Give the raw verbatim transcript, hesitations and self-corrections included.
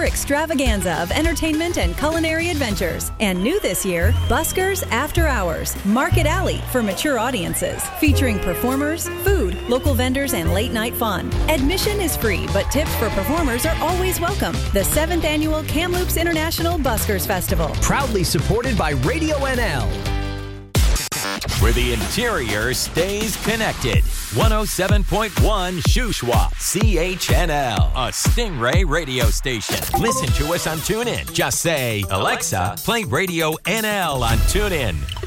extravaganza of entertainment and culinary adventures. And new this year, Buskers After Hours, Market Alley for mature audiences, featuring performers, food, local vendors, and late-night fun. Admission is free, but tips for performers are always welcome. The seventh Annual Kamloops International Buskers Festival. Proudly supported by Radio N L. Where the interior stays connected. one oh seven point one Shuswap, C H N L, a Stingray radio station. Listen to us on TuneIn. Just say, Alexa, play Radio N L on TuneIn.